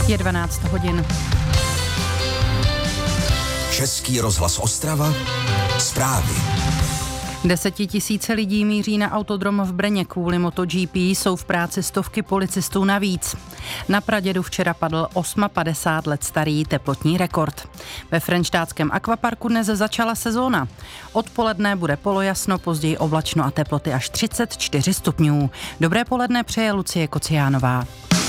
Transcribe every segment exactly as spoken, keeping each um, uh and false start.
Je dvanáct hodin. Český rozhlas Ostrava. Zprávy. Desetitisíce lidí míří na autodrom v Brně. Kvůli MotoGP jsou v práci stovky policistů navíc. Na Pradědu včera padl padesát osm let starý teplotní rekord. Ve frenštátském akvaparku dnes začala sezóna. Odpoledne bude polojasno, později oblačno a teploty až třicet čtyři stupňů. Dobré poledne přeje Lucie Kociánová.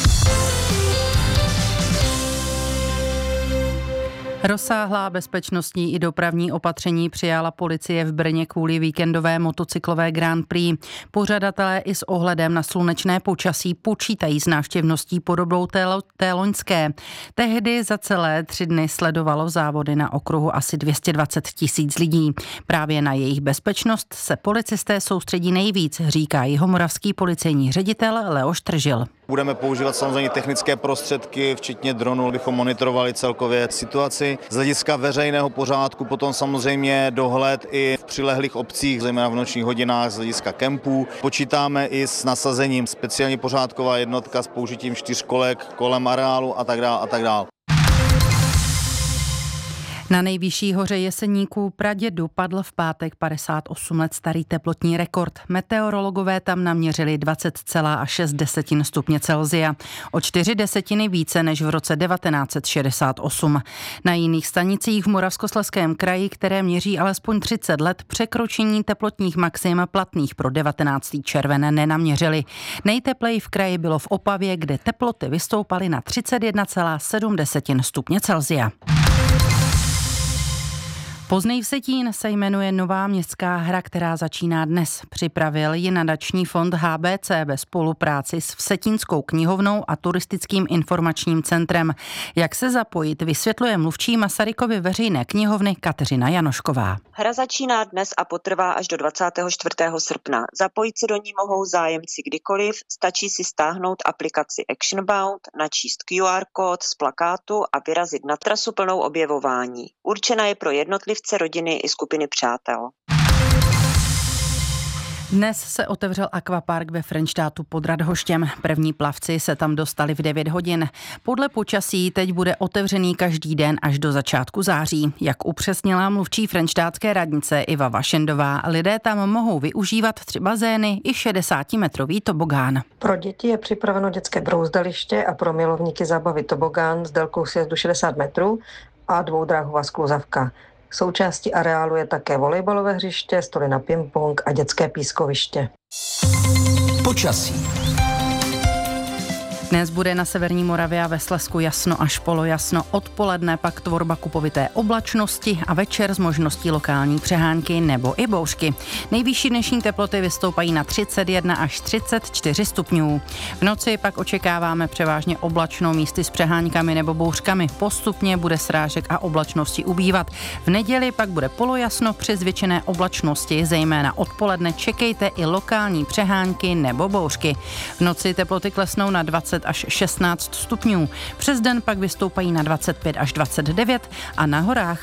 Rozsáhlá bezpečnostní i dopravní opatření přijala policie v Brně kvůli víkendové motocyklové Grand Prix. Pořadatelé i s ohledem na slunečné počasí počítají s návštěvností podobnou té, té loňské. Tehdy za celé tři dny sledovalo závody na okruhu asi dvě stě dvacet tisíc lidí. Právě na jejich bezpečnost se policisté soustředí nejvíc, říká jihomoravský policejní ředitel Leoš Tržil. Budeme používat samozřejmě technické prostředky, včetně dronů, abychom monitorovali celkově situaci. Z hlediska veřejného pořádku potom samozřejmě dohled i v přilehlých obcích, zejména v nočních hodinách z hlediska kempů. Počítáme i s nasazením speciálně pořádková jednotka s použitím čtyřkolek kolem areálu a tak dále a tak dále. Na nejvyšší hoře Jeseníků Pradědu padl v pátek padesát osm let starý teplotní rekord. Meteorologové tam naměřili dvacet celá šest stupně Celsia. O čtyři desetiny více než v roce devatenáct set šedesát osm. Na jiných stanicích v Moravskoslezském kraji, které měří alespoň třicet let, překročení teplotních maxim platných pro devatenáctého června nenaměřili. Nejtepleji v kraji bylo v Opavě, kde teploty vystoupaly na třicet jedna celá sedm stupně Celsia. Poznej Vsetín se jmenuje nová městská hra, která začíná dnes. Připravil ji nadační fond H B C ve spolupráci s Vsetínskou knihovnou a turistickým informačním centrem. Jak se zapojit, vysvětluje mluvčí Masarykovy veřejné knihovny Kateřina Janošková. Hra začíná dnes a potrvá až do dvacátého čtvrtého srpna. Zapojit se do ní mohou zájemci kdykoliv, stačí si stáhnout aplikaci Actionbound, načíst Q R kód z plakátu a vyrazit na trasu plnou objevování. Určena je pro jednotlivce, rodiny i skupiny přátel. Dnes se otevřel akvapark ve Frenštátu pod Radhoštěm. První plavci se tam dostali v devět hodin. Podle počasí teď bude otevřený každý den až do začátku září. Jak upřesnila mluvčí frenštátské radnice Iva Vašendová, lidé tam mohou využívat tři bazény i šedesátimetrový tobogán. Pro děti je připraveno dětské brouzdaliště a pro milovníky zábavy tobogán s délkou sjezdu šedesát metrů a dvoudráhová skluzavka. Součástí areálu je také volejbalové hřiště, stoly na ping-pong a dětské pískoviště. Počasí. Dnes bude na severní Moravě a ve Slezsku jasno až polojasno. Odpoledne pak tvorba kupovité oblačnosti a večer s možností lokální přehánky nebo i bouřky. Nejvyšší dnešní teploty vystoupají na třicet jedna až třicet čtyři stupňů. V noci pak očekáváme převážně oblačno, místy s přeháňkami nebo bouřkami. Postupně bude srážek a oblačnosti ubývat. V neděli pak bude polojasno při zvětšené oblačnosti, zejména odpoledne čekejte i lokální přehánky nebo bouřky. V noci teploty klesnou na dvacet až šestnáct stupňů. Přes den pak vystoupají na dvacet pět až dvacet devět a na horách